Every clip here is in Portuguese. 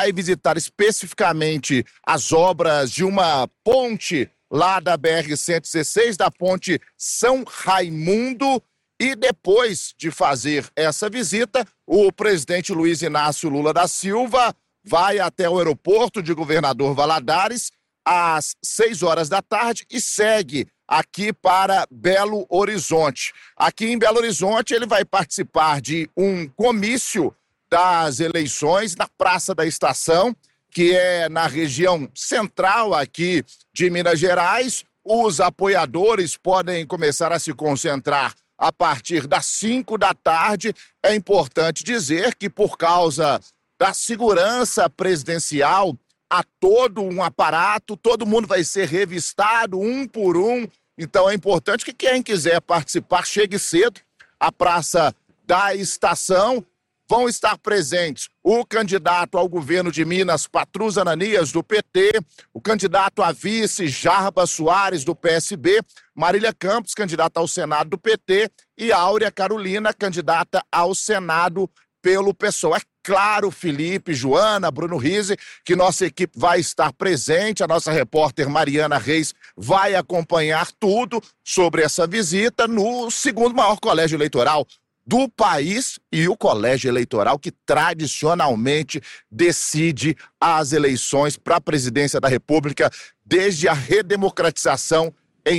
vai visitar especificamente as obras de uma ponte lá da BR-116, da ponte São Raimundo. E depois de fazer essa visita, o presidente Luiz Inácio Lula da Silva vai até o aeroporto de Governador Valadares às 6 horas da tarde e segue aqui para Belo Horizonte. Aqui em Belo Horizonte ele vai participar de um comício das eleições na Praça da Estação, que é na região central aqui de Minas Gerais. Os apoiadores podem começar a se concentrar a partir das 5 da tarde. É importante dizer que, por causa da segurança presidencial, há todo um aparato, todo mundo vai ser revistado um por um. Então é importante que quem quiser participar chegue cedo à Praça da Estação. Vão estar presentes o candidato ao governo de Minas, Patrus Ananias, do PT, o candidato a vice, Jarbas Soares, do PSB, Marília Campos, candidata ao Senado do PT, e Áurea Carolina, candidata ao Senado pelo PSOL. É claro, Felipe, Joana, Bruno Rizzi, que nossa equipe vai estar presente, a nossa repórter Mariana Reis vai acompanhar tudo sobre essa visita no segundo maior colégio eleitoral do país e o colégio eleitoral que tradicionalmente decide as eleições para a presidência da República desde a redemocratização em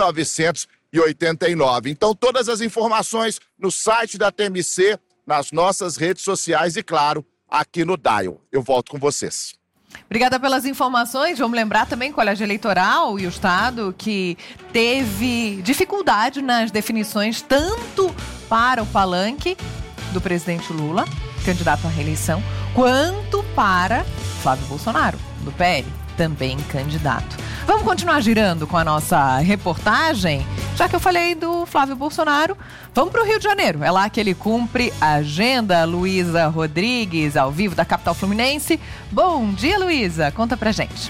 1989. Então, todas as informações no site da TMC, nas nossas redes sociais e, claro, aqui no Dial. Eu volto com vocês. Obrigada pelas informações. Vamos lembrar também que o Colégio Eleitoral e o Estado que teve dificuldade nas definições tanto para o palanque do presidente Lula, candidato à reeleição, quanto para Flávio Bolsonaro, do PL, também candidato. Vamos continuar girando com a nossa reportagem? Já que eu falei do Flávio Bolsonaro, vamos para o Rio de Janeiro. É lá que ele cumpre a agenda. Luísa Rodrigues, ao vivo da capital fluminense. Bom dia, Luísa. Conta pra gente.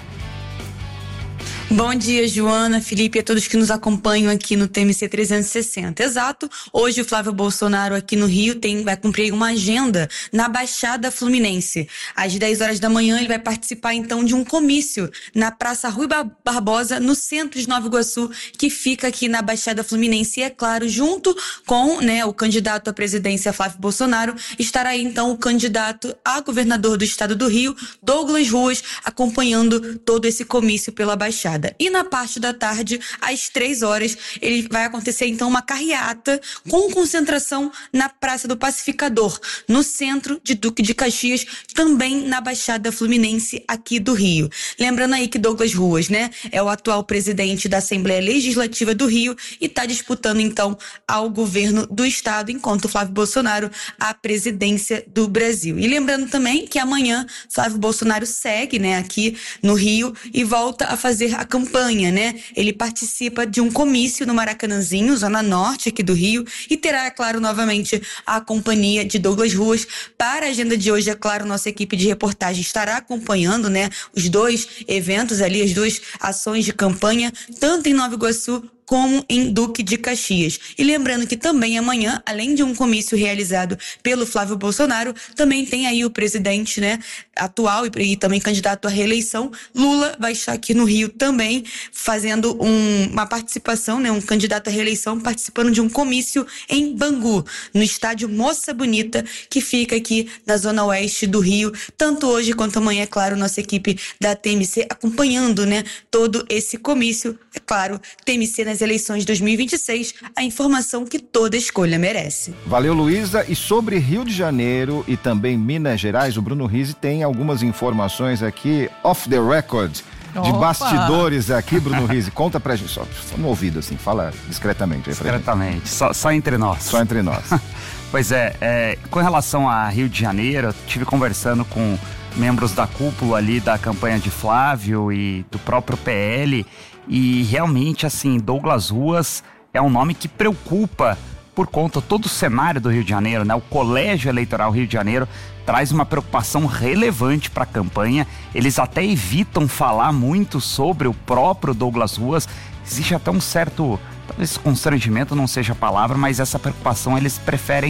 Bom dia, Joana, Felipe e a todos que nos acompanham aqui no TMC 360. Exato, hoje o Flávio Bolsonaro aqui no Rio vai cumprir uma agenda na Baixada Fluminense. Às 10 horas da manhã ele vai participar então de um comício na Praça Rui Barbosa, no centro de Nova Iguaçu, que fica aqui na Baixada Fluminense. E é claro, junto com o candidato à presidência Flávio Bolsonaro, estará aí então o candidato a governador do estado do Rio, Douglas Ruas, acompanhando todo esse comício pela Baixada. E na parte da tarde, às 3 horas, ele vai acontecer então uma carreata com concentração na Praça do Pacificador, no centro de Duque de Caxias, também na Baixada Fluminense aqui do Rio. Lembrando aí que Douglas Ruas, é o atual presidente da Assembleia Legislativa do Rio e está disputando então ao governo do estado, enquanto Flávio Bolsonaro a presidência do Brasil. E lembrando também que amanhã Flávio Bolsonaro segue, aqui no Rio e volta a fazer a campanha, Ele participa de um comício no Maracanãzinho, zona norte aqui do Rio, e terá, é claro, novamente a companhia de Douglas Ruas. Para a agenda de hoje, é claro, nossa equipe de reportagem estará acompanhando, os dois eventos ali, as duas ações de campanha, tanto em Nova Iguaçu como em Duque de Caxias. E lembrando que também amanhã, além de um comício realizado pelo Flávio Bolsonaro, também tem aí o presidente, atual e também candidato à reeleição, Lula, vai estar aqui no Rio também, fazendo uma participação, um candidato à reeleição participando de um comício em Bangu, no estádio Moça Bonita, que fica aqui na zona oeste do Rio, tanto hoje quanto amanhã, é claro, nossa equipe da TMC acompanhando, todo esse comício, é claro, TMC nas eleições de 2026, a informação que toda escolha merece. Valeu, Luísa. E sobre Rio de Janeiro e também Minas Gerais, o Bruno Rizzi tem algumas informações aqui, off the record, de bastidores aqui, Bruno Rizzi. Conta pra gente, só no ouvido, assim, fala discretamente. Discretamente, só entre nós. Só entre nós. Pois com relação a Rio de Janeiro, eu estive conversando com membros da cúpula ali da campanha de Flávio e do próprio PL, e realmente, assim, Douglas Ruas é um nome que preocupa por conta de todo o cenário do Rio de Janeiro, O Colégio Eleitoral Rio de Janeiro traz uma preocupação relevante para a campanha. Eles até evitam falar muito sobre o próprio Douglas Ruas. Existe até um certo, talvez constrangimento não seja a palavra, mas essa preocupação eles preferem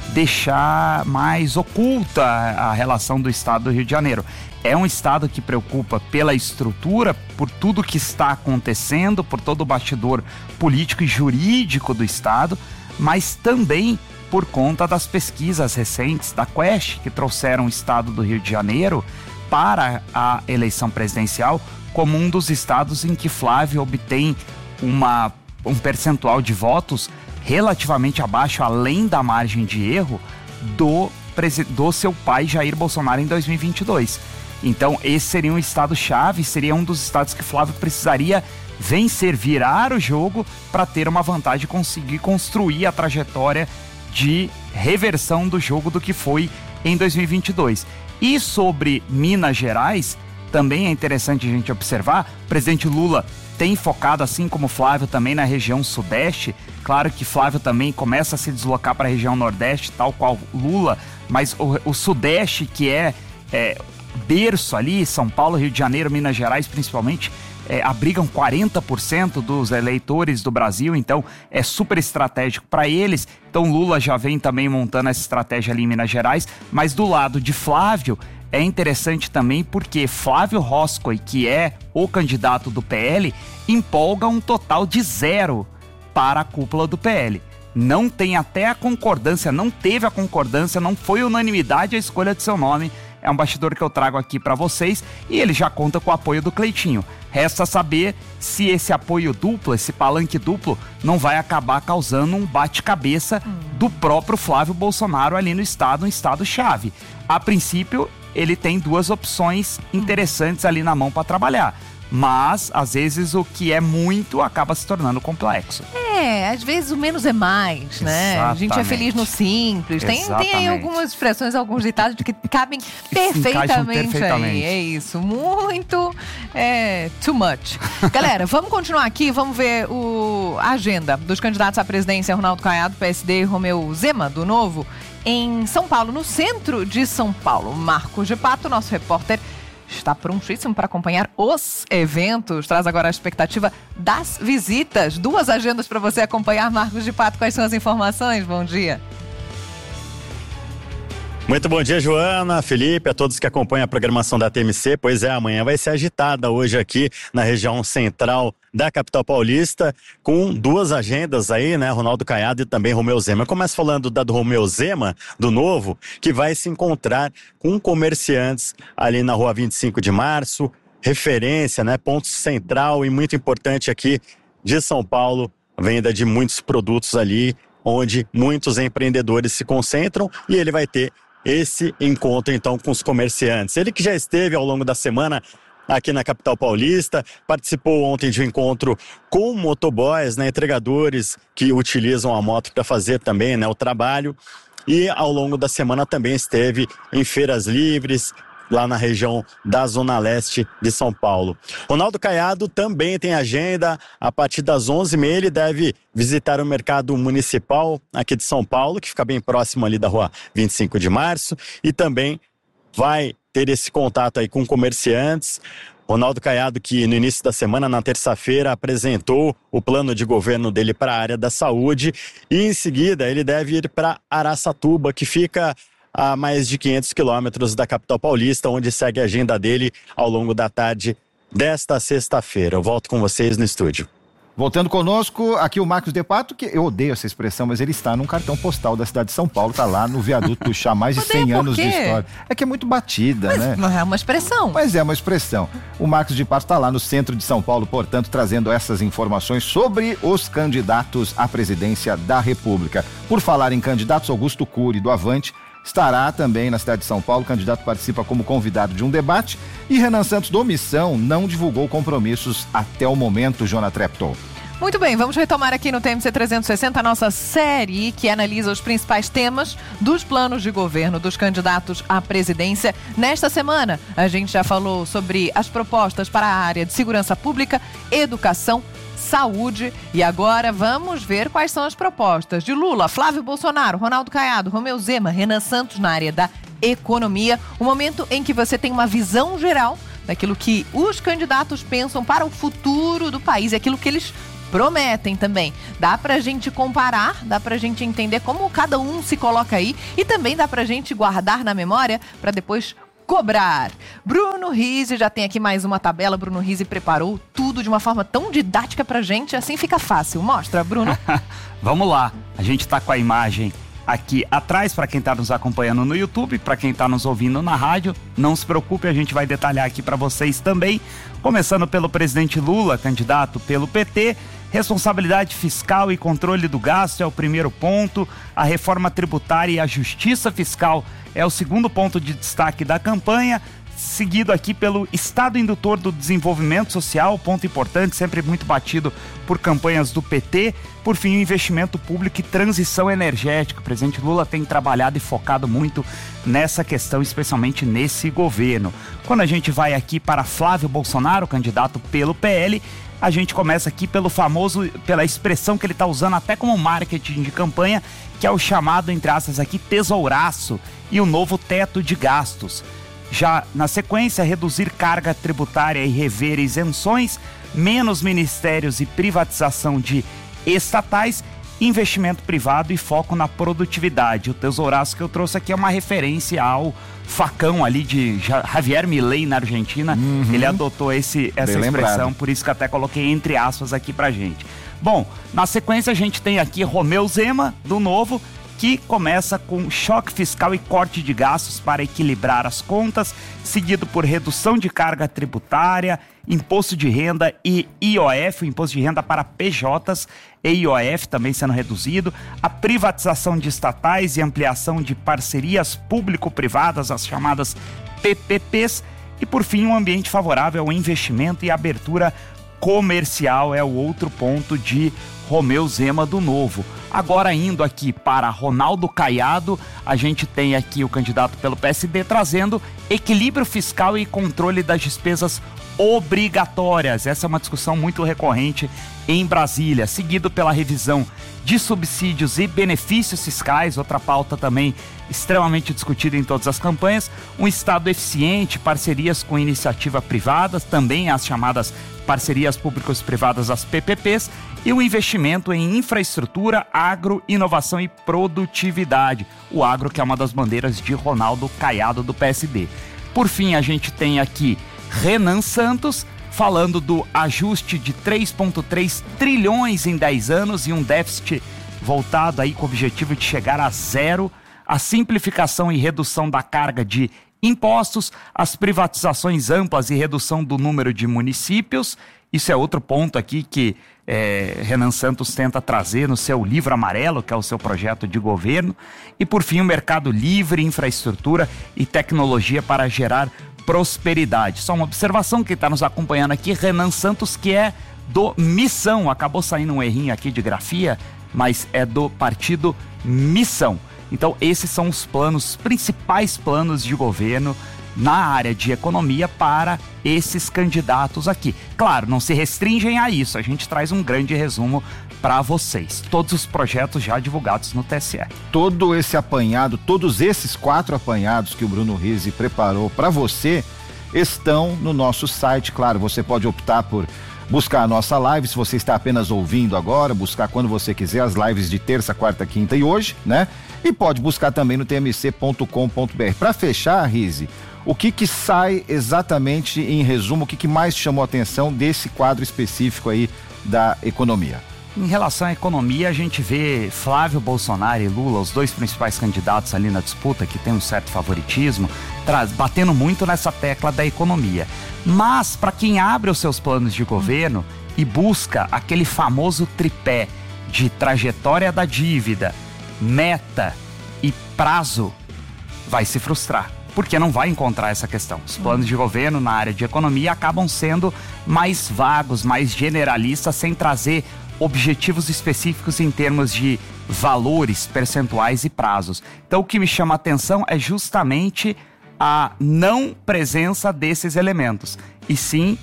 deixar mais oculta a relação do estado do Rio de Janeiro. É um estado que preocupa pela estrutura, por tudo que está acontecendo, por todo o bastidor político e jurídico do estado, mas também por conta das pesquisas recentes da Quest, que trouxeram o estado do Rio de Janeiro para a eleição presidencial como um dos estados em que Flávio obtém um percentual de votos relativamente abaixo, além da margem de erro, do seu pai Jair Bolsonaro em 2022. Então esse seria um estado-chave, seria um dos estados que Flávio precisaria vencer, virar o jogo para ter uma vantagem, conseguir construir a trajetória de reversão do jogo do que foi em 2022. E sobre Minas Gerais, também é interessante a gente observar, o presidente Lula tem focado, assim como Flávio, também na região sudeste. Claro que Flávio também começa a se deslocar para a região nordeste, tal qual Lula, mas o sudeste, que é berço ali, São Paulo, Rio de Janeiro, Minas Gerais principalmente, abrigam 40% dos eleitores do Brasil, então é super estratégico para eles. Então Lula já vem também montando essa estratégia ali em Minas Gerais, mas do lado de Flávio é interessante também porque Flávio Roscoe, que é o candidato do PL, empolga um total de 0 para a cúpula do PL. Não tem até a concordância, não teve a concordância, não foi unanimidade a escolha de seu nome. É um bastidor que eu trago aqui para vocês e ele já conta com o apoio do Cleitinho. Resta saber se esse apoio duplo, esse palanque duplo, não vai acabar causando um bate-cabeça do próprio Flávio Bolsonaro ali no estado, um estado-chave. A princípio, ele tem 2 opções interessantes ali na mão para trabalhar. Mas, às vezes, o que é muito acaba se tornando complexo. Às vezes o menos é mais, né? Exatamente. A gente é feliz no simples. Tem aí algumas expressões, alguns ditados que cabem perfeitamente aí. É isso, muito too much. Galera, vamos continuar aqui, vamos ver a agenda dos candidatos à presidência: Ronaldo Caiado, PSD, e Romeu Zema, do Novo, em São Paulo, no centro de São Paulo. Marcos de Pato, nosso repórter, está prontíssimo para acompanhar os eventos. Traz agora a expectativa das visitas. 2 agendas para você acompanhar. Marcos de Pato, quais são as informações? Bom dia. Muito bom dia, Joana, Felipe, a todos que acompanham a programação da TMC. Pois é, amanhã vai ser agitada hoje aqui na região central da capital paulista, com 2 agendas aí, né? Ronaldo Caiado e também Romeu Zema. Eu começo falando da do Romeu Zema, do Novo, que vai se encontrar com comerciantes ali na rua 25 de março, referência, né? Ponto central e muito importante aqui de São Paulo, venda de muitos produtos ali, onde muitos empreendedores se concentram, e ele vai ter esse encontro então com os comerciantes. Ele que já esteve ao longo da semana aqui na capital paulista, participou ontem de um encontro com motoboys, né, entregadores que utilizam a moto para fazer também, né, o trabalho, e ao longo da semana também esteve em feiras livres, lá na região da Zona Leste de São Paulo. Ronaldo Caiado também tem agenda. A partir das 11h30 ele deve visitar o mercado municipal aqui de São Paulo, que fica bem próximo ali da rua 25 de março, e também vai ter esse contato aí com comerciantes. Ronaldo Caiado, que no início da semana, na terça-feira, apresentou o plano de governo dele para a área da saúde, e em seguida ele deve ir para Araçatuba, que fica a mais de 500 quilômetros da capital paulista, onde segue a agenda dele ao longo da tarde desta sexta-feira. Eu volto com vocês no estúdio. Voltando conosco, aqui o Marcos de Pato, que eu odeio essa expressão, mas ele está num cartão postal da cidade de São Paulo, está lá no viaduto do Chá, mais de 100 anos de história. É que é muito batida, né? Mas é uma expressão. Mas é uma expressão. O Marcos de Pato está lá no centro de São Paulo, portanto, trazendo essas informações sobre os candidatos à presidência da República. Por falar em candidatos, Augusto Cury, do Avante, estará também na cidade de São Paulo. O candidato participa como convidado de um debate, e Renan Santos, do Missão, não divulgou compromissos até o momento, Jona Treptow. Muito bem, vamos retomar aqui no TMC 360 a nossa série que analisa os principais temas dos planos de governo dos candidatos à presidência. Nesta semana, a gente já falou sobre as propostas para a área de segurança pública, educação, saúde, e agora vamos ver quais são as propostas de Lula, Flávio Bolsonaro, Ronaldo Caiado, Romeu Zema, Renan Santos na área da economia. Um momento em que você tem uma visão geral daquilo que os candidatos pensam para o futuro do país e aquilo que eles prometem também. Dá pra gente comparar, dá pra gente entender como cada um se coloca aí e também dá pra gente guardar na memória pra depois cobrar. Bruno Rizzi já tem aqui mais uma tabela. Bruno Rizzi preparou tudo de uma forma tão didática pra gente, assim fica fácil. Mostra, Bruno. Vamos lá, a gente tá com a imagem aqui atrás para quem está nos acompanhando no YouTube, para quem está nos ouvindo na rádio. Não se preocupe, a gente vai detalhar aqui para vocês também. Começando pelo presidente Lula, candidato pelo PT. Responsabilidade fiscal e controle do gasto é o primeiro ponto. A reforma tributária e a justiça fiscal é o segundo ponto de destaque da campanha. Seguido aqui pelo Estado Indutor do Desenvolvimento Social, ponto importante, sempre muito batido por campanhas do PT. Por fim, o investimento público e transição energética. O presidente Lula tem trabalhado e focado muito nessa questão, especialmente nesse governo. Quando a gente vai aqui para Flávio Bolsonaro, candidato pelo PL, a gente começa aqui pela expressão que ele está usando até como marketing de campanha, que é o chamado, entre aspas aqui, tesouraço e o novo teto de gastos. Já na sequência, reduzir carga tributária e rever isenções, menos ministérios e privatização de estatais, investimento privado e foco na produtividade. O tesouraço que eu trouxe aqui é uma referência ao facão ali de Javier Milei na Argentina. Ele adotou essa expressão, por isso que até coloquei entre aspas aqui pra gente. Bom, na sequência a gente tem aqui Romeu Zema, do Novo, que começa com choque fiscal e corte de gastos para equilibrar as contas, seguido por redução de carga tributária, imposto de renda e IOF, o imposto de renda para PJs e IOF também sendo reduzido, a privatização de estatais e ampliação de parcerias público-privadas, as chamadas PPPs, e por fim um ambiente favorável ao investimento e abertura comercial é o outro ponto de Romeu Zema do Novo. Agora indo aqui para Ronaldo Caiado, a gente tem aqui o candidato pelo PSD trazendo equilíbrio fiscal e controle das despesas obrigatórias. Essa é uma discussão muito recorrente em Brasília, seguido pela revisão de subsídios e benefícios fiscais, outra pauta também extremamente discutida em todas as campanhas, um Estado eficiente, parcerias com iniciativa privadas, também as chamadas parcerias públicas-privadas, as PPPs, e o investimento em infraestrutura, agro, inovação e produtividade. O agro que é uma das bandeiras de Ronaldo Caiado do PSD. Por fim, a gente tem aqui Renan Santos, falando do ajuste de 3,3 trilhões em 10 anos e um déficit voltado aí com o objetivo de chegar a zero, a simplificação e redução da carga de impostos, as privatizações amplas e redução do número de municípios. Isso é outro ponto aqui que Renan Santos tenta trazer no seu livro amarelo, que é o seu projeto de governo. E por fim, o mercado livre, infraestrutura e tecnologia para gerar prosperidade. Só uma observação, quem está nos acompanhando aqui, Renan Santos, que é do Missão. Acabou saindo um errinho aqui de grafia, mas é do partido Missão. Então esses são os planos, principais planos de governo na área de economia para esses candidatos aqui. Claro, não se restringem a isso, a gente traz um grande resumo para vocês. Todos os projetos já divulgados no TSE. Todo esse apanhado, todos esses 4 apanhados que o Bruno Rizzi preparou para você estão no nosso site. Claro, você pode optar por buscar a nossa live, se você está apenas ouvindo agora, buscar quando você quiser as lives de terça, quarta, quinta e hoje, né? E pode buscar também no tmc.com.br. Para fechar, Rizzi, o que sai exatamente em resumo, o que mais chamou a atenção desse quadro específico aí da economia? Em relação à economia, a gente vê Flávio Bolsonaro e Lula, os dois principais candidatos ali na disputa, que tem um certo favoritismo, batendo muito nessa tecla da economia. Mas, para quem abre os seus planos de governo e busca aquele famoso tripé de trajetória da dívida, meta e prazo, vai se frustrar, porque não vai encontrar essa questão. Os planos de governo na área de economia acabam sendo mais vagos, mais generalistas, sem trazer objetivos específicos em termos de valores, percentuais e prazos. Então o que me chama a atenção é justamente a não presença desses elementos, e sim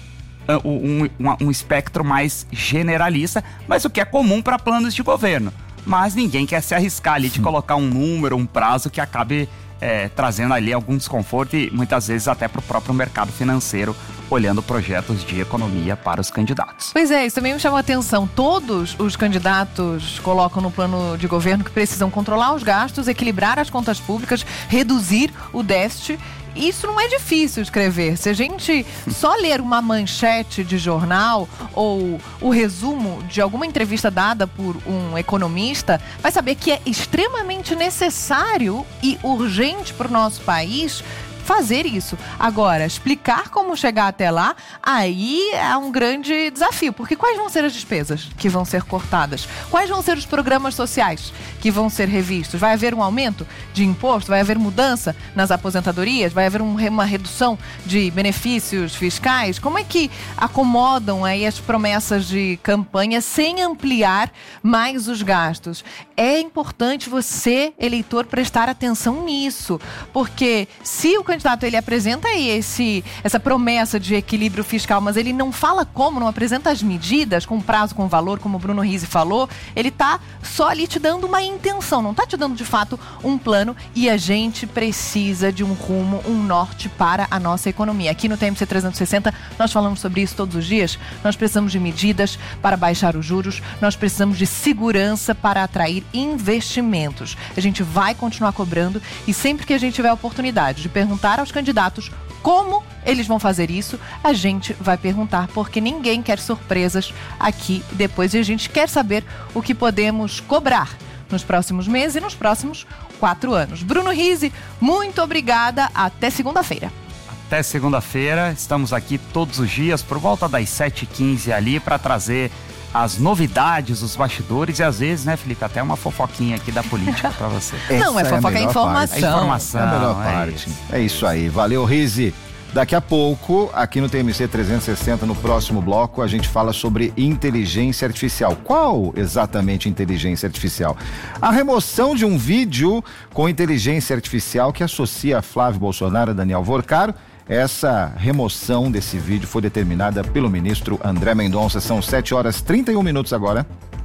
um espectro mais generalista, mas o que é comum para planos de governo. Mas ninguém quer se arriscar ali de colocar um número, um prazo que acabe trazendo ali algum desconforto e muitas vezes até para o próprio mercado financeiro olhando projetos de economia para os candidatos. Pois é, isso também me chamou a atenção. Todos os candidatos colocam no plano de governo que precisam controlar os gastos, equilibrar as contas públicas, reduzir o déficit. Isso não é difícil escrever. Se a gente só ler uma manchete de jornal ou o resumo de alguma entrevista dada por um economista, vai saber que é extremamente necessário e urgente para o nosso país fazer isso. Agora, explicar como chegar até lá, aí é um grande desafio, porque quais vão ser as despesas que vão ser cortadas? Quais vão ser os programas sociais que vão ser revistos? Vai haver um aumento de imposto? Vai haver mudança nas aposentadorias? Vai haver uma redução de benefícios fiscais? Como é que acomodam aí as promessas de campanha sem ampliar mais os gastos? É importante você, eleitor, prestar atenção nisso, porque se o candidato ele apresenta aí essa promessa de equilíbrio fiscal, mas ele não fala como, não apresenta as medidas com prazo, com valor, como o Bruno Rizzi falou, ele está só ali te dando uma intenção, não está te dando de fato um plano, e a gente precisa de um rumo, um norte para a nossa economia. Aqui no TMC 360 nós falamos sobre isso todos os dias. Nós precisamos de medidas para baixar os juros, nós precisamos de segurança para atrair investimentos. A gente vai continuar cobrando, e sempre que a gente tiver a oportunidade de perguntar aos candidatos como eles vão fazer isso, a gente vai perguntar, porque ninguém quer surpresas aqui depois, e a gente quer saber o que podemos cobrar nos próximos meses e nos próximos 4 anos. Bruno Rizzi, muito obrigada. Até segunda-feira. Até segunda-feira. Estamos aqui todos os dias por volta das 7h15 ali para trazer as novidades, os bastidores e às vezes, né, Felipe, até uma fofoquinha aqui da política para você. Não, é fofoca, é informação. É informação. É a melhor parte. É isso aí. Valeu, Rizzi. Daqui a pouco, aqui no TMC 360, no próximo bloco, a gente fala sobre inteligência artificial. Qual exatamente inteligência artificial? A remoção de um vídeo com inteligência artificial que associa Flávio Bolsonaro a Daniel Vorcaro. Essa remoção desse vídeo foi determinada pelo ministro André Mendonça. São 7h31 agora.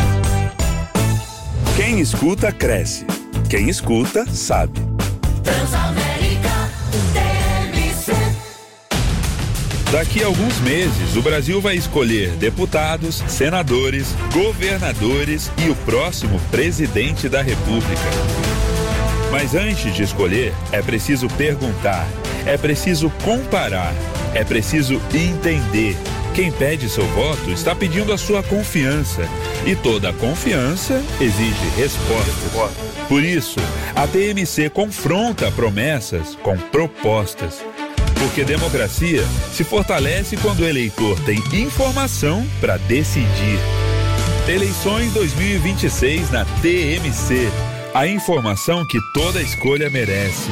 Quem escuta, cresce. Quem escuta, sabe. Transamérica TMC. Daqui a alguns meses, o Brasil vai escolher deputados, senadores, governadores e o próximo presidente da República. Mas antes de escolher, é preciso perguntar. É preciso comparar, é preciso entender. Quem pede seu voto está pedindo a sua confiança. E toda confiança exige respostas. Por isso, a TMC confronta promessas com propostas. Porque democracia se fortalece quando o eleitor tem informação para decidir. Eleições 2026 na TMC. A informação que toda escolha merece.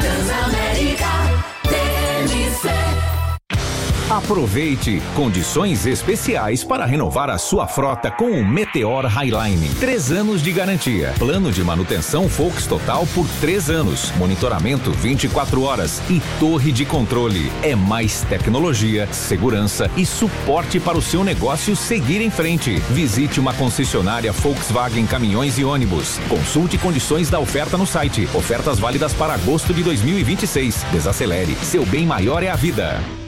Aproveite condições especiais para renovar a sua frota com o Meteor Highline. 3 anos de garantia. Plano de manutenção Volks Total por 3 anos. Monitoramento 24 horas e torre de controle. É mais tecnologia, segurança e suporte para o seu negócio seguir em frente. Visite uma concessionária Volkswagen Caminhões e Ônibus. Consulte condições da oferta no site. Ofertas válidas para agosto de 2026. Desacelere. Seu bem maior é a vida.